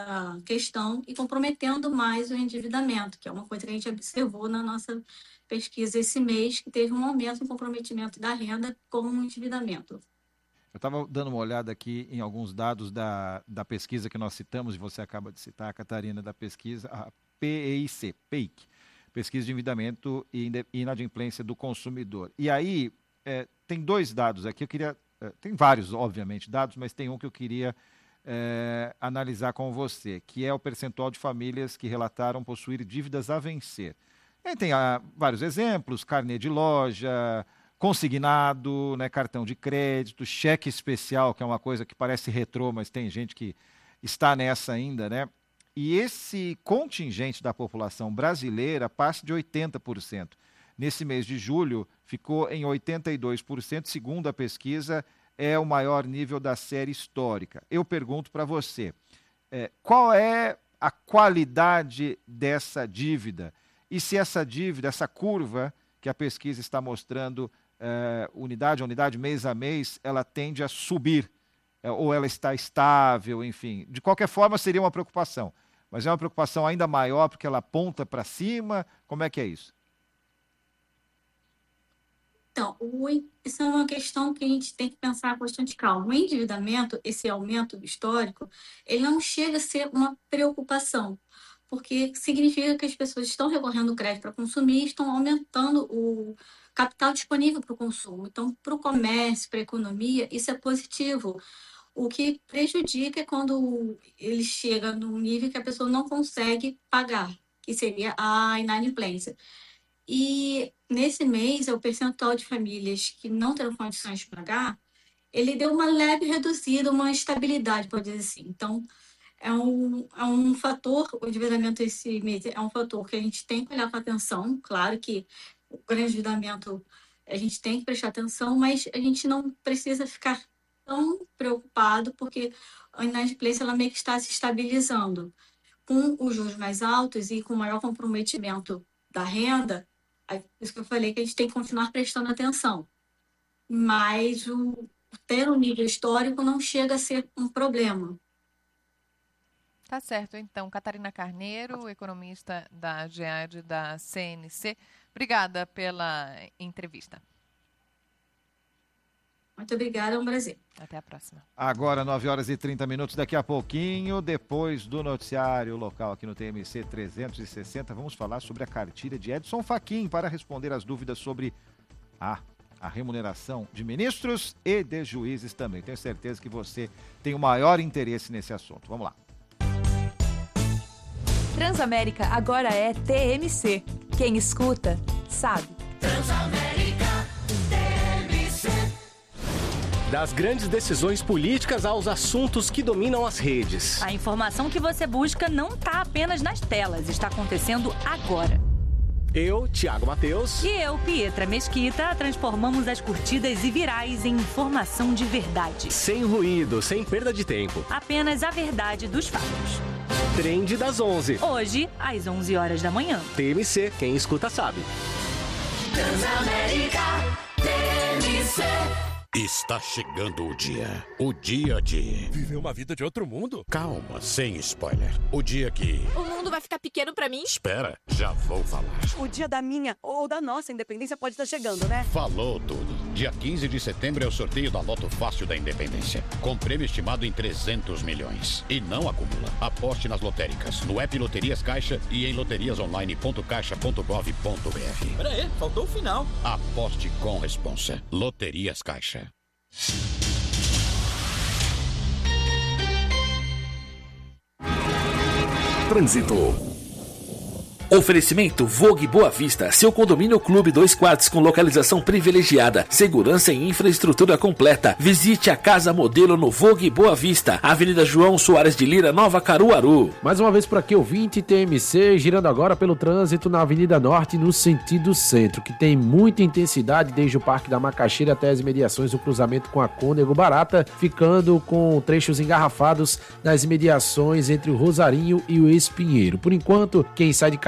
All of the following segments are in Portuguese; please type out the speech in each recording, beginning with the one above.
essa questão e comprometendo mais o endividamento, que é uma coisa que a gente observou na nossa pesquisa esse mês, que teve um aumento no comprometimento da renda com o endividamento. Eu estava dando uma olhada aqui em alguns dados da pesquisa que nós citamos, e você acaba de citar, Catarina, da pesquisa, a PEIC, Pesquisa de Endividamento e Inadimplência do Consumidor. E aí, tem dois dados aqui, tem vários, obviamente, dados, mas tem um que eu queria analisar com você, que é o percentual de famílias que relataram possuir dívidas a vencer. E tem vários exemplos, carnê de loja, consignado, né, cartão de crédito, cheque especial, que é uma coisa que parece retrô, mas tem gente que está nessa ainda, né? E esse contingente da população brasileira passa de 80%. Nesse mês de julho, ficou em 82%, segundo a pesquisa, é o maior nível da série histórica. Eu pergunto para você, qual é a qualidade dessa dívida? E se essa dívida, essa curva que a pesquisa está mostrando, unidade a unidade, mês a mês, ela tende a subir, ou ela está estável, enfim. De qualquer forma, seria uma preocupação. Mas é uma preocupação ainda maior porque ela aponta para cima? Como é que é isso? Então, isso é uma questão que a gente tem que pensar com bastante calma. O endividamento, esse aumento histórico, ele não chega a ser uma preocupação, porque significa que as pessoas estão recorrendo ao crédito para consumir e estão aumentando o capital disponível para o consumo. Então, para o comércio, para a economia, isso é positivo. O que prejudica é quando ele chega num nível que a pessoa não consegue pagar, que seria a inadimplência. E nesse mês, o percentual de famílias que não terão condições de pagar, ele deu uma leve reduzida, uma estabilidade, pode dizer assim. Então, é um fator, o endividamento esse mês é um fator que a gente tem que olhar com atenção. Claro que o grande endividamento a gente tem que prestar atenção, mas a gente não precisa ficar tão preocupado, porque a inadimplência ela meio que está se estabilizando. Com os juros mais altos e com o maior comprometimento da renda, é isso que eu falei, que a gente tem que continuar prestando atenção. Mas ter um nível histórico não chega a ser um problema. Tá certo, então. Catarina Carneiro, economista da GEAD da CNC. Obrigada pela entrevista. Muito obrigada, é um prazer. Até a próxima. Agora, 9h30, daqui a pouquinho, depois do noticiário local aqui no TMC 360, vamos falar sobre a cartilha de Edson Fachin para responder as dúvidas sobre a remuneração de ministros e de juízes também. Tenho certeza que você tem o maior interesse nesse assunto. Vamos lá. Transamérica agora é TMC. Quem escuta, sabe. Transamérica TMC. Das grandes decisões políticas aos assuntos que dominam as redes. A informação que você busca não está apenas nas telas, está acontecendo agora. Eu, Thiago Mateus. E eu, Pietra Mesquita, transformamos as curtidas e virais em informação de verdade. Sem ruído, sem perda de tempo. Apenas a verdade dos fatos. Trend das 11. Hoje, às 11 horas da manhã. TMC, quem escuta sabe. Transamérica TMC. Está chegando o dia de... Viver uma vida de outro mundo? Calma, sem spoiler. O dia que... O mundo vai ficar pequeno pra mim? Espera, já vou falar. O dia da minha ou da nossa independência pode estar chegando, né? Falou tudo. Dia 15 de setembro é o sorteio da Loto Fácil da Independência, com prêmio estimado em 300 milhões. E não acumula. Aposte nas lotéricas, no app Loterias Caixa e em loteriasonline.caixa.gov.br. Peraí, faltou o final. Aposte com responsa. Loterias Caixa. Trânsito. Oferecimento Vogue Boa Vista, seu condomínio clube 2 quartos com localização privilegiada, segurança e infraestrutura completa. Visite a casa modelo no Vogue Boa Vista, Avenida João Soares de Lira, Nova Caruaru. Mais uma vez por aqui, ouvinte TMC, girando agora pelo trânsito na Avenida Norte no sentido centro, que tem muita intensidade desde o Parque da Macaxeira até as imediações do cruzamento com a Cônego Barata, ficando com trechos engarrafados nas imediações entre o Rosarinho e o Espinheiro. Por enquanto, quem sai de casa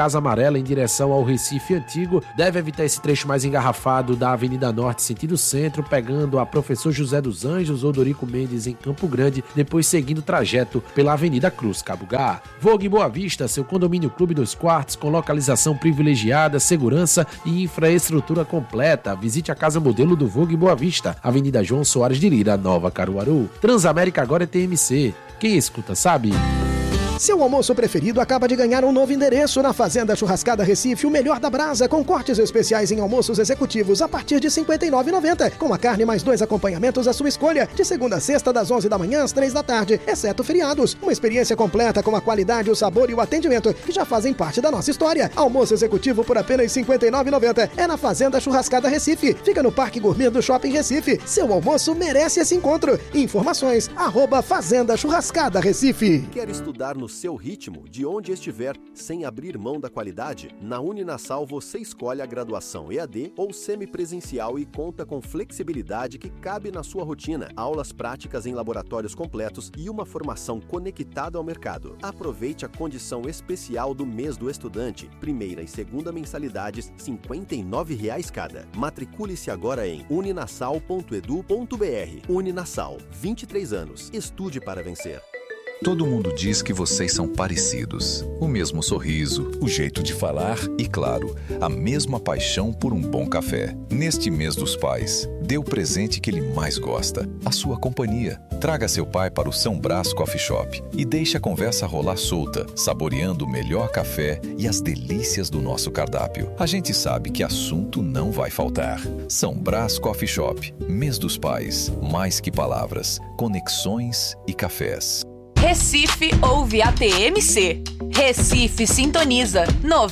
Casa Amarela em direção ao Recife Antigo. Deve evitar esse trecho mais engarrafado da Avenida Norte, sentido centro, pegando a Professor José dos Anjos ou Dorico Mendes em Campo Grande, depois seguindo o trajeto pela Avenida Cruz Cabugá. Vogue Boa Vista, seu condomínio Clube 2 Quartos, com localização privilegiada, segurança e infraestrutura completa. Visite a casa modelo do Vogue Boa Vista, Avenida João Soares de Lira, Nova Caruaru. Transamérica agora é TMC. Quem escuta sabe. Seu almoço preferido acaba de ganhar um novo endereço na Fazenda Churrascada Recife, o melhor da brasa, com cortes especiais em almoços executivos a partir de R$ 59,90, com a carne mais 2 acompanhamentos à sua escolha, de segunda a sexta, das 11 da manhã às 3 da tarde, exceto feriados. Uma experiência completa com a qualidade, o sabor e o atendimento que já fazem parte da nossa história. Almoço executivo por apenas R$ 59,90. É na Fazenda Churrascada Recife. Fica no Parque Gourmet do Shopping Recife. Seu almoço merece esse encontro. Informações, @Fazenda Churrascada Recife. Quer estudar no seu ritmo, de onde estiver, sem abrir mão da qualidade? Na Uninasal você escolhe a graduação EAD ou semipresencial e conta com flexibilidade que cabe na sua rotina, aulas práticas em laboratórios completos e uma formação conectada ao mercado. Aproveite a condição especial do mês do estudante, primeira e segunda mensalidades, R$ 59,00 cada. Matricule-se agora em uninasal.edu.br. Uninasal, 23 anos. Estude para vencer. Todo mundo diz que vocês são parecidos. O mesmo sorriso, o jeito de falar e, claro, a mesma paixão por um bom café. Neste mês dos pais, dê o presente que ele mais gosta, a sua companhia. Traga seu pai para o São Brás Coffee Shop e deixe a conversa rolar solta, saboreando o melhor café e as delícias do nosso cardápio. A gente sabe que assunto não vai faltar. São Brás Coffee Shop, mês dos pais. Mais que palavras, conexões e cafés. Recife ouve a TMC. Recife sintoniza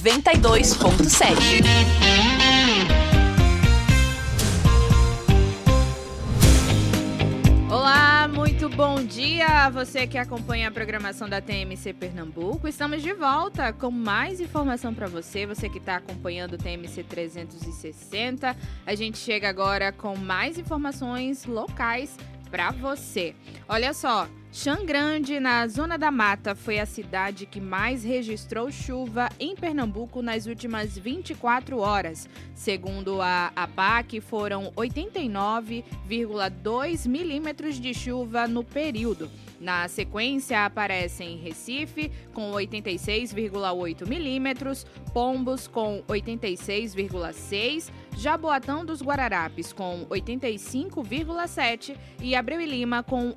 92.7. Olá, muito bom dia a você que acompanha a programação da TMC Pernambuco. Estamos de volta com mais informação para você, você que está acompanhando o TMC 360. A gente chega agora com mais informações locais para você. Olha só, Xangrande, na Zona da Mata, foi a cidade que mais registrou chuva em Pernambuco nas últimas 24 horas. Segundo a APAC, foram 89,2 milímetros de chuva no período. Na sequência, aparecem Recife, com 86,8 milímetros, Pombos, com 86,6, Jaboatão dos Guararapes, com 85,7 e Abreu e Lima, com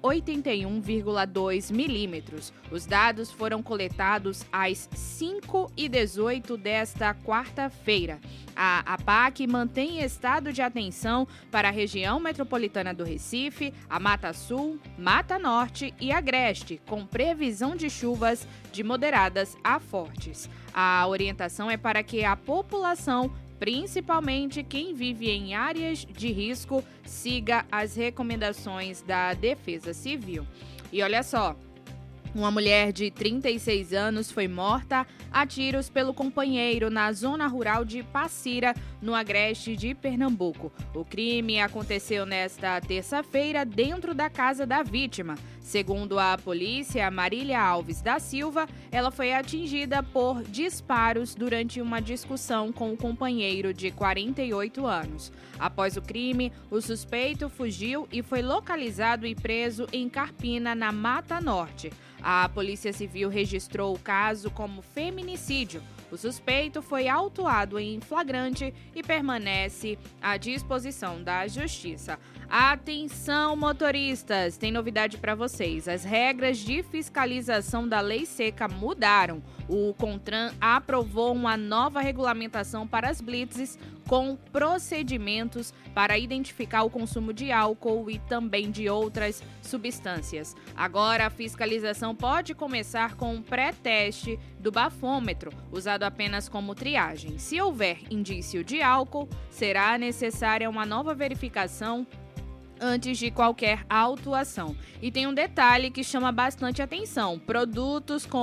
81,2 milímetros. Os dados foram coletados às 5h18 desta quarta-feira. A APAC mantém estado de atenção para a região metropolitana do Recife, a Mata Sul, Mata Norte e Agreste, com previsão de chuvas de moderadas a fortes. A orientação é para que a população, principalmente quem vive em áreas de risco, siga as recomendações da Defesa Civil. E olha só, uma mulher de 36 anos foi morta a tiros pelo companheiro na zona rural de Passira, no Agreste de Pernambuco. O crime aconteceu nesta terça-feira dentro da casa da vítima. Segundo a polícia, Marília Alves da Silva, ela foi atingida por disparos durante uma discussão com o companheiro de 48 anos. Após o crime, o suspeito fugiu e foi localizado e preso em Carpina, na Mata Norte. A Polícia Civil registrou o caso como feminicídio. O suspeito foi autuado em flagrante e permanece à disposição da Justiça. Atenção, motoristas! Tem novidade para vocês. As regras de fiscalização da Lei Seca mudaram. O CONTRAN aprovou uma nova regulamentação para as blitzes com procedimentos para identificar o consumo de álcool e também de outras substâncias. Agora, a fiscalização pode começar com um pré-teste do bafômetro, usado apenas como triagem. Se houver indício de álcool, será necessária uma nova verificação antes de qualquer autuação. E tem um detalhe que chama bastante atenção: produtos como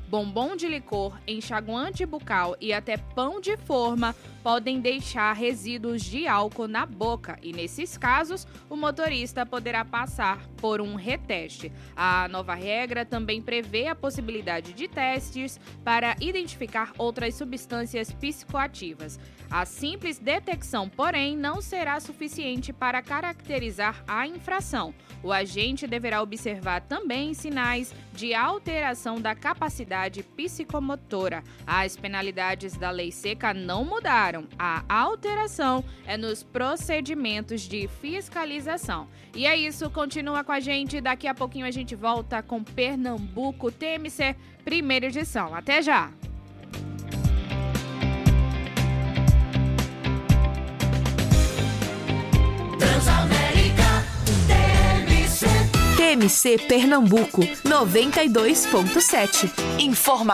bombom de licor, enxaguante bucal e até pão de forma podem deixar resíduos de álcool na boca e, nesses casos, o motorista poderá passar por um reteste. A nova regra também prevê a possibilidade de testes para identificar outras substâncias psicoativas. A simples detecção, porém, não será suficiente para caracterizar a infração. O agente deverá observar também sinais de alteração da capacidade psicomotora. As penalidades da lei seca não mudaram. A alteração é nos procedimentos de fiscalização. E é isso, continua com a gente. Daqui a pouquinho a gente volta com Pernambuco TMC, primeira edição. Até já! Transamérica TMC. TMC Pernambuco 92.7. Informação